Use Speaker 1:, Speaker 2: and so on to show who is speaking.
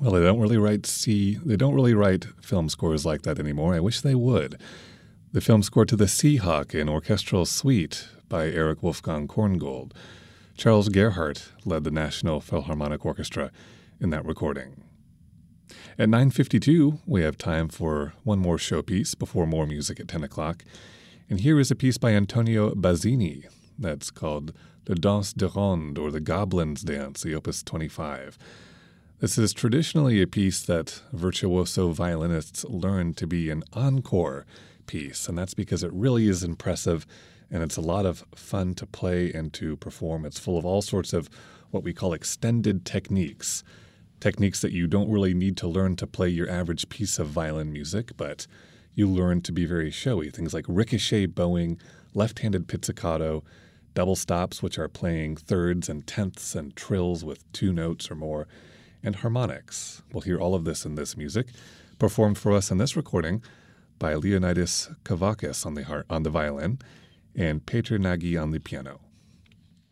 Speaker 1: Well, they don't really write film scores like that anymore. I wish they would. The film score to The Seahawk, an orchestral suite by Erich Wolfgang Korngold. Charles Gerhardt led the National Philharmonic Orchestra in that recording. At 9:52, we have time for one more showpiece before more music at 10 o'clock. And here is a piece by Antonio Bazzini that's called Le Danse de Ronde, or the Goblin's Dance, the Opus 25. This is traditionally a piece that virtuoso violinists learn to be an encore piece, and that's because it really is impressive, and it's a lot of fun to play and to perform. It's full of all sorts of what we call extended techniques that you don't really need to learn to play your average piece of violin music, but you learn to be very showy. Things like ricochet bowing, left-handed pizzicato, double stops, which are playing thirds and tenths and trills with two notes or more, and harmonics. We'll hear all of this in this music, performed for us in this recording by Leonidas Kavakis on the violin and Peter Nagy on the piano.